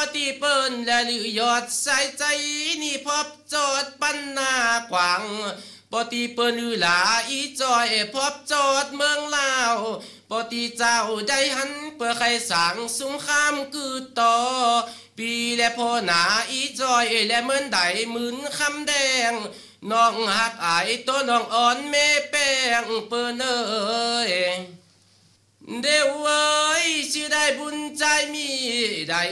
ตีเปิ้นและหรือยอดสายใจนี่พบจอดปันนากวางปอตีเปิ้นหรือหลาอีจอยพบจอดเมืองลาวปอตีเจ้าได้หันเพื่อใครสั่งสงครามคือต่อปีและพ่อหนาอีจอยและเหมือนใดหมื่นคำแดงน้องหักอายตัวน้องอ่อนแม่แป้งเปิ้นเด้อเอ้ยชื่อได้บุญใจมีได้